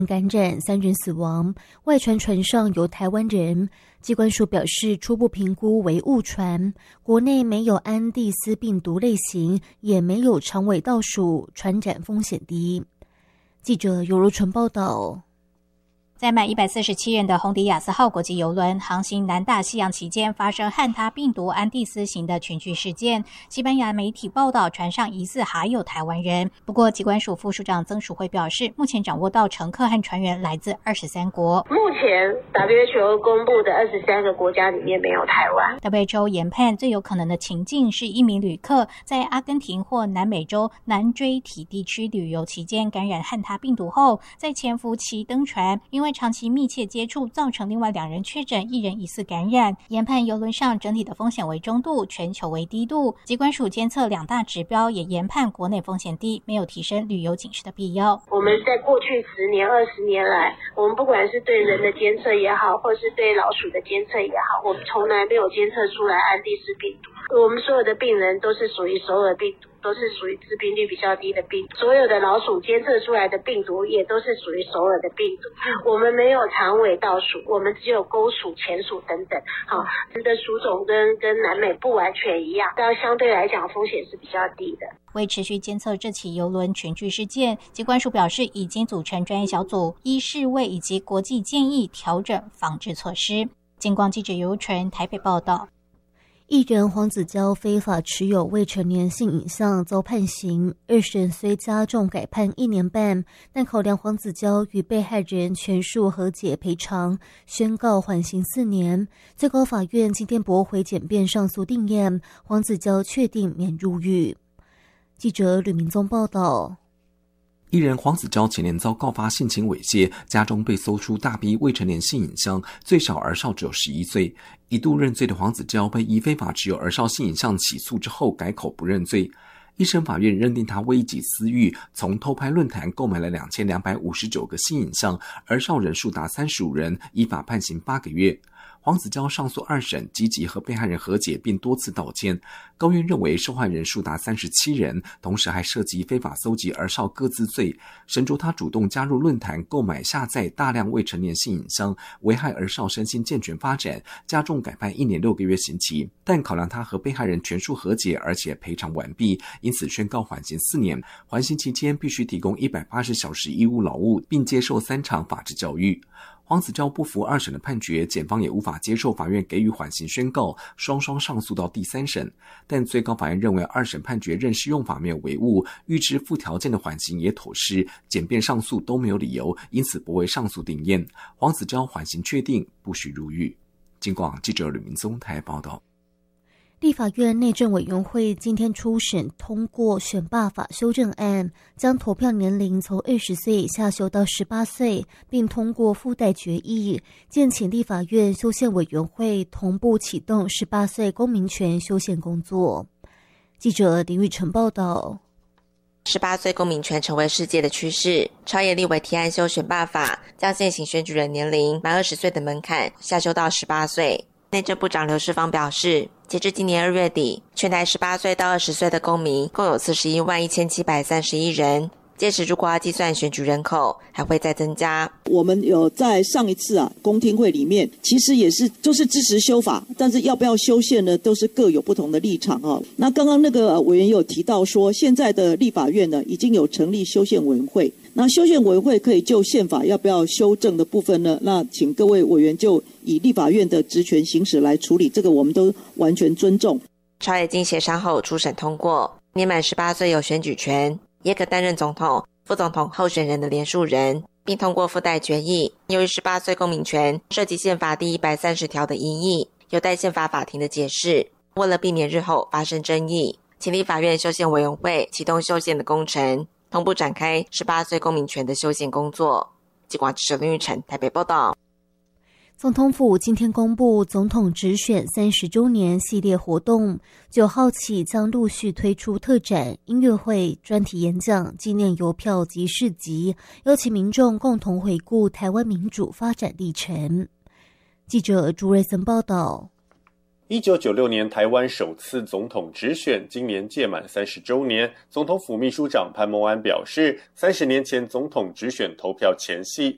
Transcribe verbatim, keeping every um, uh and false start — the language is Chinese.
感染，三人死亡，外传船上有台湾人。机关署表示，初步评估为误传，国内没有安地斯病毒类型，也没有长尾倒数，传染风险低。记者尤如纯报道。 载满一百四十七人的红迪亚斯号国际邮轮航行南大西洋期间，发生汉他病毒安地斯型的群聚事件。西班牙媒体报道，船上疑似还有台湾人。不过，疾管署副署长曾淑慧表示，目前掌握到乘客和船员来自二十三国。 目前 W H O 公布的二十三个国家里面没有台湾。 W H O 研判最有可能的情境是一名旅客在阿根廷或南美洲南锥体地区旅游期间感染汉他病毒后，在潜伏期登船，因为长期密切接触造成另外两人确诊，一人疑似感染。研判邮轮上整体的风险为中度，全球为低度。疾管署监测两大指标，也研判国内风险低，没有提升旅游警示的必要。 我们在过去十年、二十年来，我们不管是对人的监测也好，或是对老鼠的监测也好，我们从来没有监测出来安地斯病毒。我们所有的病人都是属于首尔病毒，都是属于致病率比较低的病毒。所有的老鼠监测出来的病毒也都是属于首尔的病毒。我们没有长尾倒鼠，我们只有钩鼠、前鼠等等。好，这的鼠种跟跟南美不完全一样，但相对来讲风险是比较低的。 为持续监测这起邮轮群聚事件，疾管署表示已经组成专业小组，依世卫以及国际建议调整防治措施。金光记者尤纯台北报道。 艺人黄子佼非法持有未成年性影像遭判刑，二审虽加重改判一年半，但考量黄子佼与被害人全数和解赔偿，宣告缓刑四年。最高法院今天驳回检辩上诉定验，黄子佼确定免入狱。记者吕明宗报道。 艺人黄子佼前年遭告发性侵猥亵，家中被搜出大批未成年性影像，最小儿少只有十一岁。一度认罪的黄子佼被以非法持有儿少性影像起诉之后改口不认罪。一审法院认定他为一己私欲，从偷拍论坛购买了两千两百五十九个性影像，儿少人数达三十五人，依法判刑八个月。黄子佼上诉二审，积极和被害人和解并多次道歉。高院认为受害人数达三十七人，同时还涉及非法搜集儿少个资罪，审酌他主动加入论坛购买下载大量未成年性影像，危害儿少身心健全发展，加重改判一年六个月刑期。但考量他和被害人全数和解，而且赔偿完毕，因此宣告缓刑四年。缓刑期间必须提供一百八十小时义务劳务，并接受三场法制教育。黄子佼不服二审的判决，检方也无法接受法院给予缓刑宣告，双双上诉到第三审。但最高法院认为二审判决认适用法没有违误，预知附条件的缓刑也妥适，检辩上诉都没有理由，因此驳回上诉定验。黄子佼缓刑确定，不许入狱。金广记者吕明宗台报道。 立法院内政委员会今天初审通过选罢法修正案，将投票年龄从二十岁下修到十八岁，并通过附带决议，建请立法院修宪委员会同步启动十八岁公民权修宪工作。记者林玉成报道。 十八岁公民权成为世界的趋势，朝野立委提案修选罢法，将现行选举人年龄满二十岁的门槛下修到十八岁。内政部长刘世芳表示，截至今年二月底，全台十八岁到二十岁的公民共有四十一万一千七百三十一人。届时如果要计算选举人口，还会再增加。 我们有在上一次啊公听会里面，其实也是就是支持修法，但是要不要修宪呢，都是各有不同的立场哦。那刚刚那个委员有提到说，现在的立法院呢已经有成立修宪委员会，那修宪委员会可以就宪法要不要修正的部分呢，那请各位委员就以立法院的职权行使来处理，这个我们都完全尊重。 朝野经协商后初审通过，年满十八岁有选举权，也可担任总统、副总统候选人的连署人，并通过附带决议。由于十八岁公民权涉及宪法第一百三十条的疑义，有待宪法法庭的解释。为了避免日后发生争议，请立法院修宪委员会启动修宪的工程，同步展开十八岁公民权的修宪工作。记者史林玉成台北报道。 总统府今天公布总统直选三十周年系列活动，九号起将陆续推出特展、音乐会、专题演讲、纪念邮票及市集，邀请民众共同回顾台湾民主发展历程。记者朱瑞森报道。 一九九六年台湾首次总统直选，今年届满三十周年。总统府秘书长潘孟安表示，三十年前总统直选投票前夕，